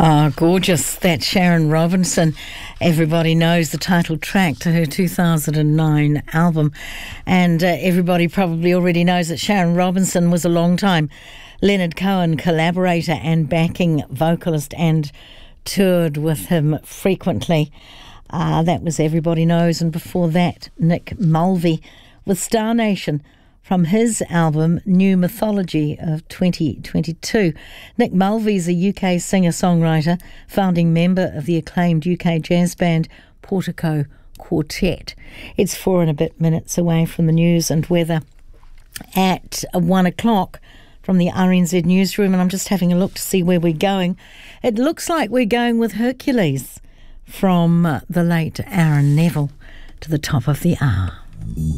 Oh, gorgeous. That's Sharon Robinson. Everybody knows the title track to her 2009 album. And everybody probably already knows that Sharon Robinson was a long-time Leonard Cohen collaborator and backing vocalist and toured with him frequently. That was Everybody Knows. And before that, Nick Mulvey with Star Nation, from his album New Mythology of 2022. Nick Mulvey is a UK singer-songwriter, founding member of the acclaimed UK jazz band Portico Quartet. It's 4 and a bit minutes away from the news and weather at 1 o'clock from the RNZ newsroom, and I'm just having a look to see where we're going. It looks like we're going with Hercules from the late Aaron Neville to the top of the hour.